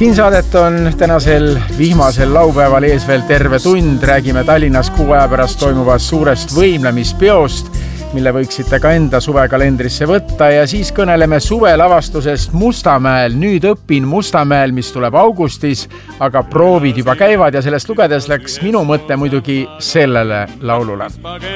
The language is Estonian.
Siin saadet on tänasel vihmasel laupäeval ees veel terve tund. Räägime Tallinnas 6 aja pärast toimuvast suurest võimlemispeost, mille võiksite ka enda suvekalendrisse võtta, ja siis kõneleme suvelavastusest Mustamäel. Nüüd õpin Mustamäel, mis tuleb augustis, aga proovid juba käivad ja sellest lugedes läks minu mõte muidugi sellele laulule.